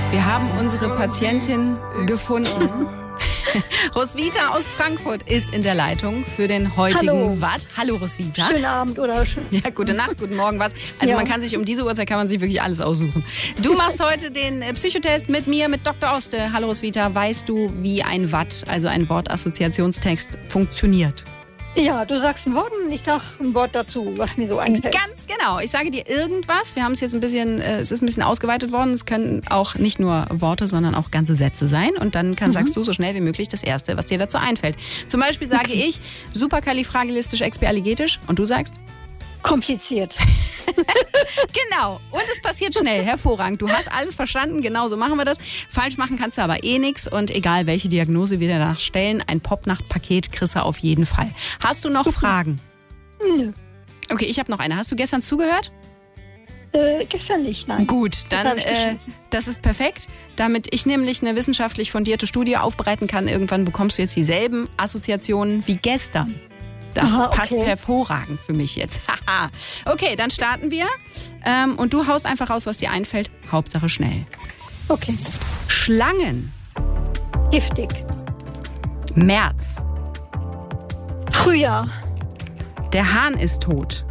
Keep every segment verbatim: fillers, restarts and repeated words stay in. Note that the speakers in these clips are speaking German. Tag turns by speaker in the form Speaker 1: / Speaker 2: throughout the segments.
Speaker 1: Wir haben unsere Patientin gefunden. Roswitha aus Frankfurt ist in der Leitung für den heutigen
Speaker 2: Hallo.
Speaker 1: Watt. Hallo Roswitha.
Speaker 2: Schönen Abend oder schön.
Speaker 1: Ja, gute Nacht, guten Morgen, was. Also
Speaker 2: Ja.
Speaker 1: man kann sich um diese Uhrzeit kann man sich wirklich alles aussuchen. Du machst heute den äh, Psychotest mit mir, mit Doktor Oste. Hallo Roswitha, weißt du, wie ein Watt, also ein Wortassoziationstext, funktioniert?
Speaker 2: Ja, du sagst ein Wort und ich sag ein Wort dazu, was mir so einfällt.
Speaker 1: Ganz genau. Ich sage dir irgendwas. Wir haben es jetzt ein bisschen, äh, es ist ein bisschen ausgeweitet worden. Es können auch nicht nur Worte, sondern auch ganze Sätze sein. Und dann kann, mhm. sagst du so schnell wie möglich das Erste, was dir dazu einfällt. Zum Beispiel sage
Speaker 2: okay.
Speaker 1: ich superkalifragilistisexpialigetisch und du sagst?
Speaker 2: Kompliziert.
Speaker 1: Genau. Und es passiert schnell. Hervorragend. Du hast alles verstanden. Genau so machen wir das. Falsch machen kannst du aber eh nichts. Und egal, welche Diagnose wir danach stellen, ein Popnacht-Paket kriegst du auf jeden Fall. Hast du noch
Speaker 2: Super.
Speaker 1: Fragen?
Speaker 2: Nö.
Speaker 1: Okay, ich habe noch eine. Hast du gestern zugehört?
Speaker 2: Äh, gestern nicht, nein.
Speaker 1: Gut,
Speaker 2: Das
Speaker 1: dann
Speaker 2: hab ich
Speaker 1: äh,
Speaker 2: geschrieben.
Speaker 1: das ist perfekt. Damit ich nämlich eine wissenschaftlich fundierte Studie aufbereiten kann, irgendwann bekommst du jetzt dieselben Assoziationen wie gestern. Das
Speaker 2: Aha, okay.
Speaker 1: passt hervorragend für mich jetzt. Haha. Okay, dann starten wir. Ähm, und du haust einfach raus, was dir einfällt. Hauptsache schnell.
Speaker 2: Okay.
Speaker 1: Schlangen.
Speaker 2: Giftig.
Speaker 1: März.
Speaker 2: Frühjahr.
Speaker 1: Der Hahn ist tot.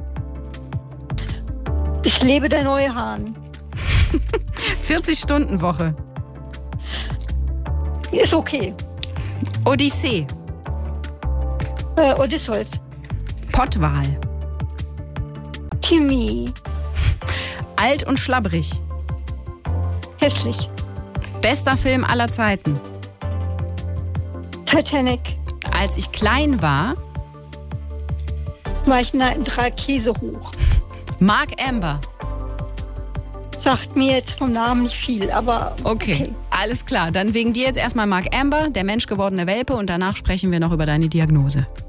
Speaker 2: Ich lebe der neue Hahn.
Speaker 1: vierzig-Stunden-Woche.
Speaker 2: Ist okay.
Speaker 1: Odyssee.
Speaker 2: Äh, Odysseus.
Speaker 1: Pottwal.
Speaker 2: Timmy.
Speaker 1: Alt und schlabbrig.
Speaker 2: Hässlich.
Speaker 1: Bester Film aller Zeiten.
Speaker 2: Titanic.
Speaker 1: Als ich klein war,
Speaker 2: War ich in drei Käse hoch.
Speaker 1: Mark Amber.
Speaker 2: Sagt mir jetzt vom Namen nicht viel, aber
Speaker 1: Okay,
Speaker 2: okay.
Speaker 1: alles klar. Dann wegen dir jetzt erstmal Mark Amber, der menschgewordene Welpe, und danach sprechen wir noch über deine Diagnose.